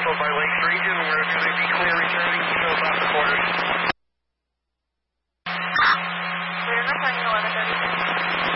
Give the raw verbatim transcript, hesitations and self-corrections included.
Alpha by Lakes Region. We're going to be clear returning to about the quarters. We're not planning eleven thirty.